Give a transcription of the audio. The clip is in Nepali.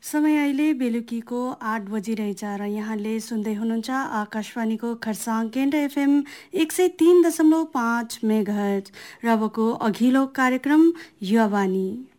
समय अहिले बेलुकीको 8 बजिरहेछ र यहाँले सुन्दै हुनुहुन्छ आकाशवाणीको खरसाङ केन्द्र एफएम 103.5 मेगाहर्ज र अबको अघिल्लो कार्यक्रम युवावाणी।